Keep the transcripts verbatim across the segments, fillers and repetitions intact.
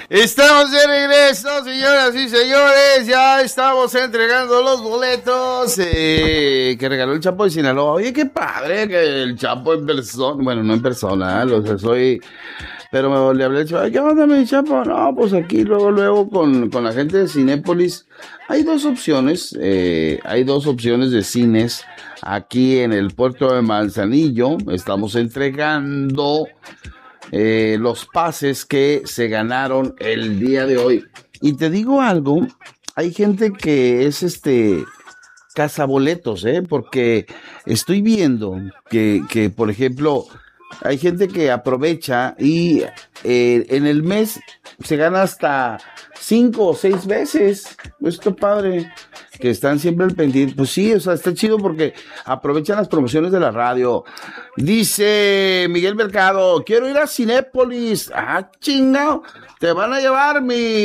Estamos de regreso, señoras y señores. Ya estamos entregando los boletos eh, que regaló el Chapo de Sinaloa. Oye, qué padre que el Chapo en persona, bueno, no en persona, o sea, soy... Pero le hablé, ay, ¿qué onda, mi Chapo? No, pues aquí luego, luego con, con la gente de Cinépolis. Hay dos opciones, eh, hay dos opciones de cines aquí en el puerto de Manzanillo. Estamos entregando eh, los pases que se ganaron el día de hoy. Y te digo algo, hay gente que es este cazaboletos, ¿eh? Porque estoy viendo que, que por ejemplo... Hay gente que aprovecha y eh, en el mes se gana hasta cinco o seis veces. Esto padre, que están siempre al pendiente. Pues sí, o sea, está chido porque aprovechan las promociones de la radio. Dice Miguel Mercado, quiero ir a Cinépolis. Ah, chingado, ¿te van a llevar,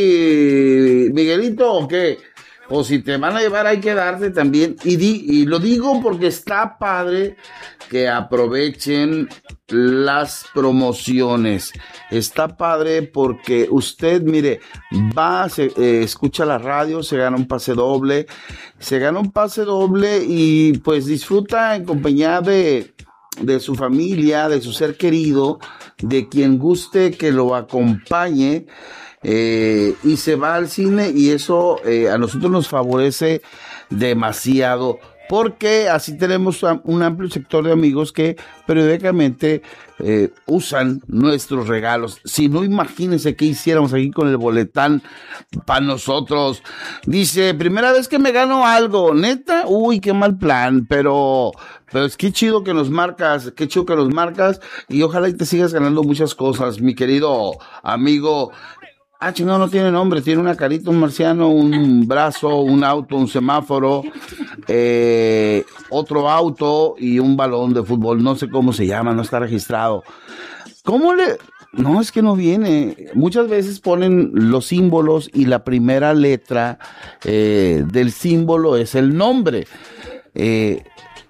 mi Miguelito, o qué? O si te van a llevar hay que darte también. Y, di, y lo digo porque está padre que aprovechen las promociones. Está padre porque usted, mire, va, se, eh, escucha la radio, se gana un pase doble, se gana un pase doble y pues disfruta en compañía de, de su familia, de su ser querido, de quien guste que lo acompañe. Eh, y se va al cine y eso eh, a nosotros nos favorece demasiado porque así tenemos un amplio sector de amigos que periódicamente eh, usan nuestros regalos. Si no, imagínense qué hiciéramos aquí con el boletán para nosotros. Dice, primera vez que me gano algo, neta, uy, qué mal plan, pero... Pero es que chido que nos marcas, qué chido que nos marcas y ojalá y te sigas ganando muchas cosas, mi querido amigo. Ah, chingado, no tiene nombre, tiene una carita, un marciano, un brazo, un auto, un semáforo, eh, otro auto y un balón de fútbol, no sé cómo se llama, no está registrado. ¿Cómo le...? No, es que no viene. Muchas veces ponen los símbolos y la primera letra eh, del símbolo es el nombre. Eh,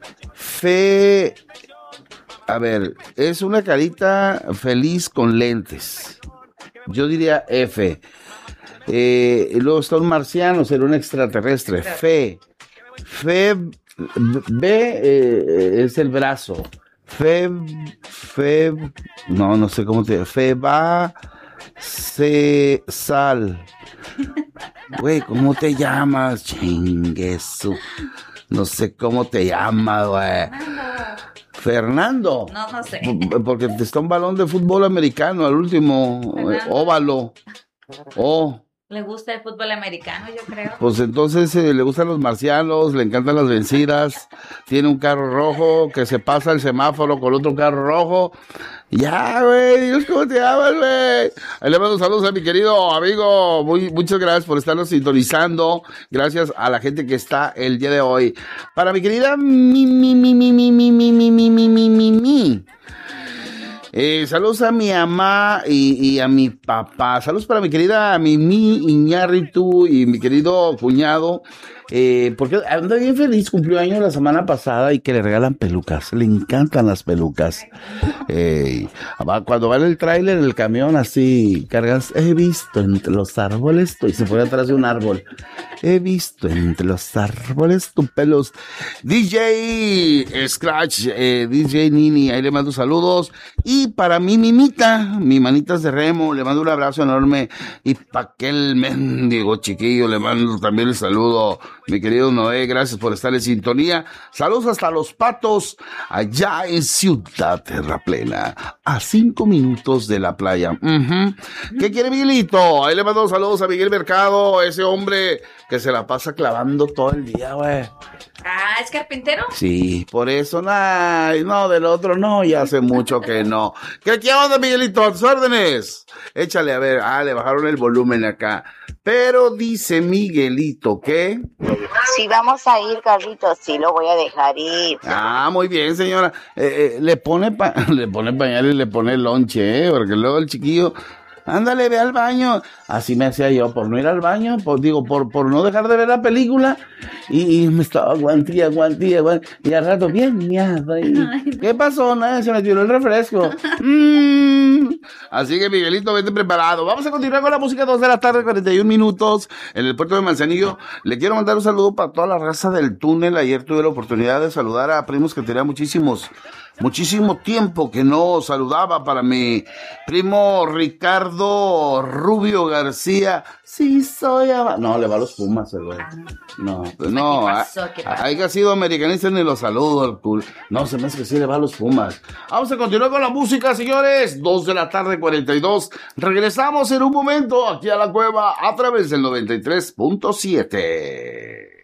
fe... A ver, es una carita feliz con lentes. Yo diría F. Eh, y luego está un marciano, será un extraterrestre. Fe. Fe. B eh, es el brazo. Fe. Fe. No, no sé cómo te. Fe va. Se. Sal. Güey, ¿cómo te llamas? Chinguesu. No sé cómo te llamas, güey. Fernando. No, no sé. Porque te está un balón de fútbol americano, al último, Fernando. Óvalo. Oh. Le gusta el fútbol americano, yo creo. Pues entonces eh, le gustan los marcianos, le encantan las vencidas, tiene un carro rojo que se pasa el semáforo con otro carro rojo. Ya, güey, Dios, ¿cómo te llamas, güey? Ahí le mando saludos a mi querido amigo. Muy, muchas gracias por estarnos sintonizando. Gracias a la gente que está el día de hoy. Para mi querida mi, mi, mi, mi, mi, mi, mi, mi, mi, mi, mi, mi, mi. Eh, saludos a mi mamá y, y a mi papá. Saludos para mi querida Mimi Iñárritu y mi querido cuñado. Eh, porque anda bien feliz, cumplió años la semana pasada y que le regalan pelucas. Le encantan las pelucas. Eh, cuando va en el tráiler, en el camión, así cargas. He visto entre los árboles, y se fue atrás de un árbol. He visto entre los árboles tus pelos. D J Scratch, eh, D J Nini, ahí le mando saludos. Y para mi mimita, mi manitas de remo, le mando un abrazo enorme. Y para aquel mendigo chiquillo, le mando también el saludo. Mi querido Noé, gracias por estar en sintonía. Saludos hasta Los Patos, allá en Ciudad Terraplena, a cinco minutos de la playa. Uh-huh. ¿Qué quiere Miguelito? Ahí le mando saludos a Miguel Mercado, ese hombre que se la pasa clavando todo el día, güey. Ah, ¿es carpintero? Sí, por eso, nah, no, del otro no, ya hace mucho que no. ¿Qué, qué onda, Miguelito? ¿A tus órdenes? Échale, a ver, ah, le bajaron el volumen acá. Pero dice Miguelito que... Si vamos a ir, Carlitos, sí lo voy a dejar ir. Ah, muy bien, señora. Eh, eh, le pone pa le pone pañal y le pone lonche, ¿eh? Porque luego el chiquillo ándale, ve al baño. Así me hacía yo, por no ir al baño, por, digo, por, por no dejar de ver la película. Y, y me estaba aguantía, aguantía, aguantía. Y al rato, bien miado. Y, ¿qué pasó? Nada, se me tiró el refresco. Mm. Así que, Miguelito, vete preparado. Vamos a continuar con la música, dos de la tarde, cuarenta y un minutos, en el puerto de Manzanillo. Le quiero mandar un saludo para toda la raza del túnel. Ayer tuve la oportunidad de saludar a primos que tenía muchísimos, muchísimo tiempo que no saludaba. Para mi primo Ricardo Rubio García. Sí, soy... Ab- no, le va a los Pumas, el güey. No, pues no. ¿Qué pasó? ¿Qué pasó? Hay que ha sido americanista ni los saludo, el cool. No, se me hace que sí le va a los Pumas. Vamos a continuar con la música, señores. Dos de la tarde, cuarenta y dos. Regresamos en un momento aquí a la cueva a través del noventa y tres punto siete.